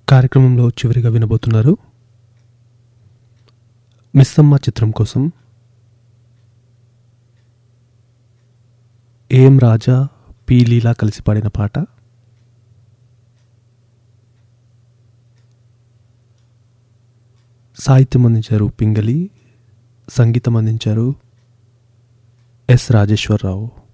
కార్యక్రమంలో చివరిగా వినబోతున్నారు మిస్సమ్మ చిత్రం కోసం ఏఎం రాజా, పి లీలా కలిసి పాడిన పాట. సాహిత్యం అందించారు పింగళి, సంగీతం అందించారు ఎస్ రాజేశ్వరరావు.